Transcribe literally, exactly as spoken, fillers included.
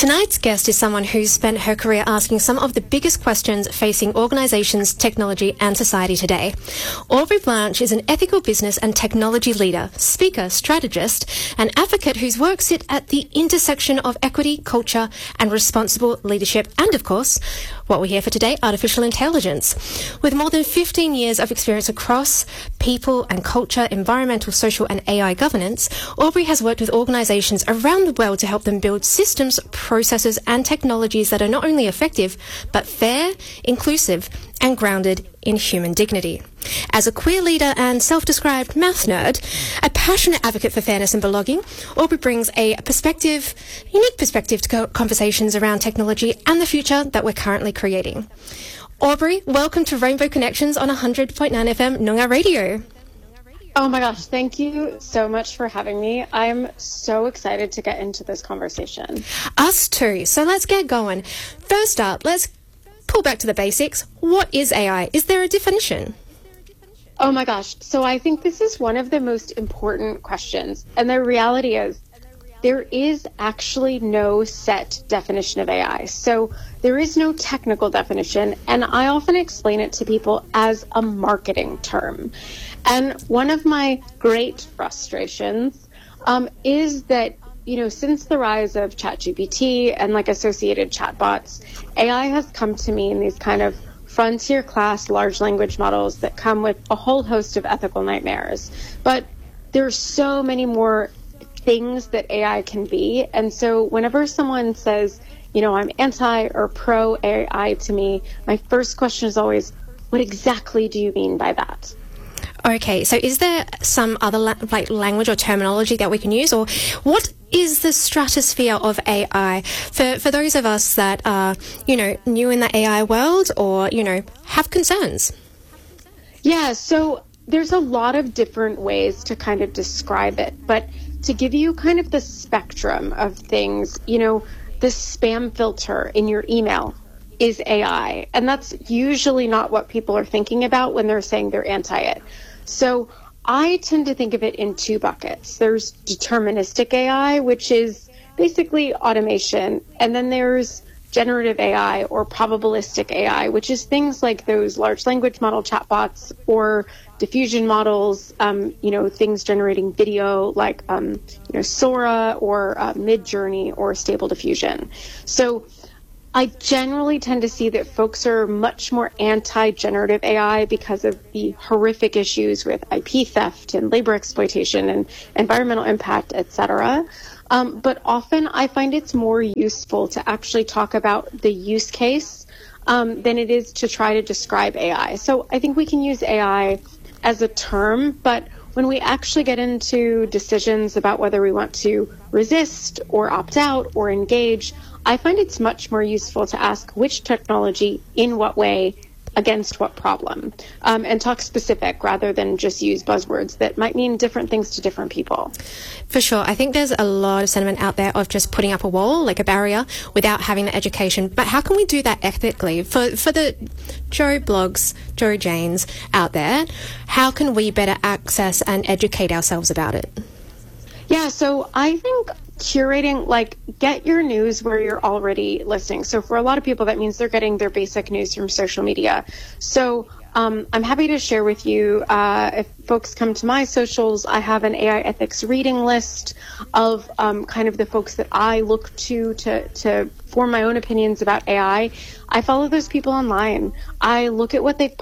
Tonight's guest is someone who's spent her career asking some of the biggest questions facing organisations, technology and society today. Aubrey Blanche is an ethical business and technology leader, speaker, strategist and advocate whose work sit at the intersection of equity, culture and responsible leadership and, of course, what we're here for today, artificial intelligence. With more than fifteen years of experience across people and culture, environmental, social and A I governance, Aubrey has worked with organisations around the world to help them build systems, processes and technologies that are not only effective, but fair, inclusive and grounded in human dignity. As a queer leader and self-described math nerd, a passionate advocate for fairness and belonging, Aubrey brings a perspective, unique perspective to co- conversations around technology and the future that we're currently creating. Aubrey, welcome to Rainbow Connections on one hundred point nine F M Noongar Radio. Oh my gosh, thank you so much for having me. I'm so excited to get into this conversation. Us too. So let's get going. First up, let's pull back to the basics. What is A I? Is there a definition? Oh my gosh. So I think this is one of the most important questions. And the reality is there is actually no set definition of A I. So there is no technical definition. And I often explain it to people as a marketing term. And one of my great frustrations um, is that, you know, since the rise of ChatGPT and like associated chatbots, A I has come to mean these kind of frontier class large language models that come with a whole host of ethical nightmares. But there's so many more things that A I can be. And so whenever someone says, you know, I'm anti or pro A I to me, my first question is always, what exactly do you mean by that? Okay, so is there some other la- like language or terminology that we can use, or what is the stratosphere of A I for for those of us that are, you know, new in the A I world or, you know, have concerns? Yeah, so there's a lot of different ways to kind of describe it, but to give you kind of the spectrum of things, you know, the spam filter in your email is A I, and that's usually not what people are thinking about when they're saying they're anti it. So I tend to think of it in two buckets. There's deterministic A I, which is basically automation, and then there's generative A I or probabilistic A I, which is things like those large language model chatbots or diffusion models, um, you know, things generating video like, um, you know, Sora or uh, Midjourney or Stable Diffusion. So I generally tend to see that folks are much more anti-generative A I because of the horrific issues with I P theft and labor exploitation and environmental impact, et cetera. Um, but often I find it's more useful to actually talk about the use case um, than it is to try to describe A I. So I think we can use A I as a term, but when we actually get into decisions about whether we want to resist or opt out or engage, I find it's much more useful to ask which technology, in what way, against what problem, um, and talk specific rather than just use buzzwords that might mean different things to different people. For sure. I think there's a lot of sentiment out there of just putting up a wall, like a barrier, without having the education. But how can we do that ethically? For for the Joe Blogs, Joe Janes out there, how can we better access and educate ourselves about it? Yeah, so I think curating, like, get your news where you're already listening. So for a lot of people, that means they're getting their basic news from social media. So um, I'm happy to share with you, uh, if folks come to my socials, I have an A I ethics reading list of um, kind of the folks that I look to, to to form my own opinions about A I. I follow those people online. I look at what they've